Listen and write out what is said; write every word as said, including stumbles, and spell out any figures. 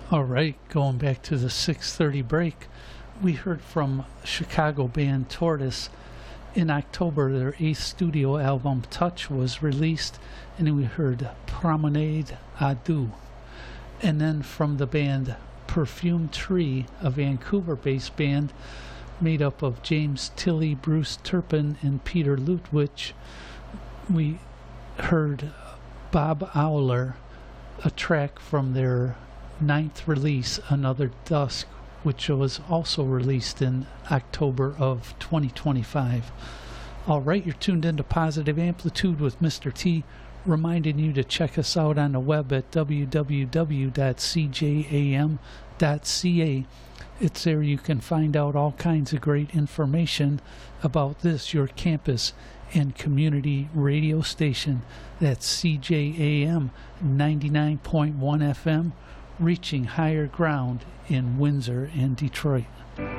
All right, going back to the six thirty break, we heard from Chicago band Tortoise. In October, their eighth studio album, Touch, was released, and we heard Promenade à Deux. And then from the band Perfume Tree, a Vancouver-based band made up of James Tilley, Bruce Turpin, and Peter Lutwich, we heard Bob Owler, a track from their ninth release, Another Dusk, which was also released in October of twenty twenty-five. All right, you're tuned into Positive Amplitude with Mister T, reminding you to check us out on the web at w w w dot c j a m dot c a. It's there you can find out all kinds of great information about this, your campus and community radio station. That's C J A M ninety-nine point one F M, reaching higher ground in Windsor and Detroit.